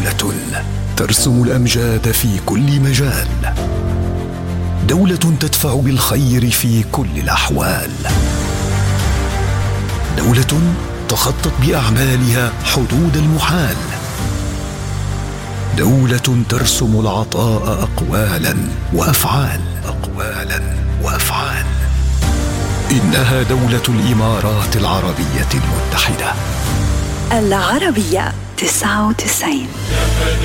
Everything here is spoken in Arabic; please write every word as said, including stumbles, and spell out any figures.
دولة ترسم الأمجاد في كل مجال، دولة تدفع بالخير في كل الأحوال، دولة تخطط بأعمالها حدود المحال، دولة ترسم العطاء أقوالا وأفعال أقوالا وأفعال. إنها دولة الإمارات العربية المتحدة. العربية تسعة وتسعين.